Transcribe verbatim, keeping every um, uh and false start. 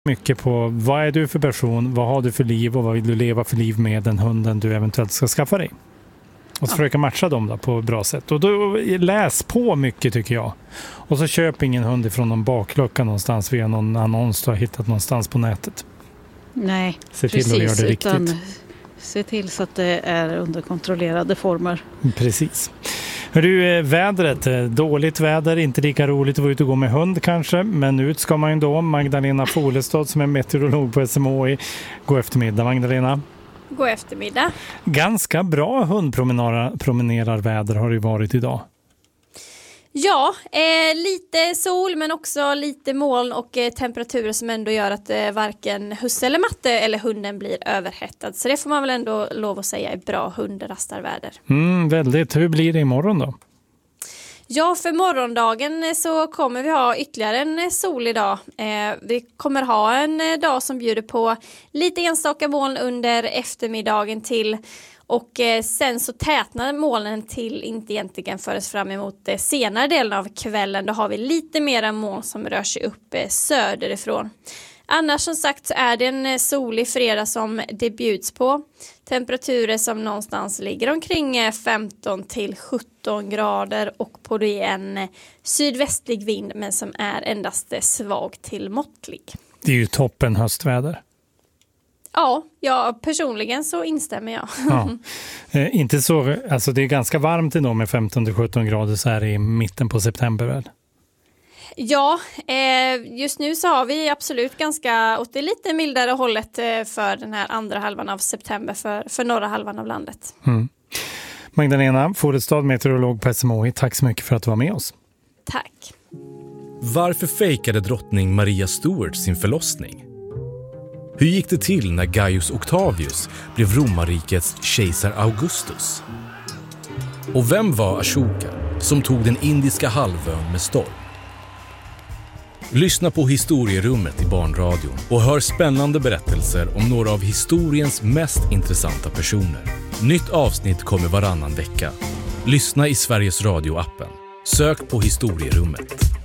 mycket på vad är du för person, vad har du för liv och vad vill du leva för liv med den hunden du eventuellt ska skaffa dig. Och så ja. försöka matcha dem då på ett bra sätt. Och då läs på mycket tycker jag. Och så köp ingen hund ifrån någon baklucka någonstans via någon annons du har hittat någonstans på nätet. Nej, se till precis, att göra det utan riktigt. Se till så att det är under kontrollerade former. Precis. Hör du, vädret, dåligt väder, inte lika roligt att vara ute och gå med hund kanske, men ut ska man ju då. Magdalena Folestad som är meteorolog på S M H I. God eftermiddag Magdalena. God eftermiddag. Ganska bra hundpromenerarväder har det varit idag. Ja, eh, lite sol men också lite moln och eh, temperaturer som ändå gör att eh, varken husse eller matte eller hunden blir överhettad. Så det får man väl ändå lov att säga är bra hundrastarväder. Mm, väldigt. Hur blir det imorgon då? Ja, för morgondagen så kommer vi ha ytterligare en solig dag. Eh, vi kommer ha en dag som bjuder på lite enstaka moln under eftermiddagen till. Och eh, sen så tätnar molnen till inte egentligen föres fram emot eh, senare delen av kvällen. Då har vi lite mera moln som rör sig upp eh, söderifrån. Annars som sagt så är det en eh, solig fredag som det bjuds på. Temperaturer som någonstans ligger omkring eh, femton till sjutton grader och på det en eh, sydvästlig vind men som är endast eh, svag till måttlig. Det är ju toppen höstväder. Ja, ja, personligen så instämmer jag. Ja. Eh, inte så, alltså det är ganska varmt idag med femton till sjutton grader så här i mitten på september väl? Ja, eh, just nu så har vi absolut ganska åt det lite mildare hållet eh, för den här andra halvan av september för, för norra halvan av landet. Mm. Magdalena Folestad, meteorolog på S M H I, tack så mycket för att du var med oss. Tack. Varför fejkade drottning Maria Stuart sin förlossning? Hur gick det till när Gaius Octavius blev romarrikets kejsar Augustus? Och vem var Ashoka som tog den indiska halvön med storm? Lyssna på Historierummet i Barnradion och hör spännande berättelser om några av historiens mest intressanta personer. Nytt avsnitt kommer varannan vecka. Lyssna i Sveriges Radio-appen. Sök på Historierummet.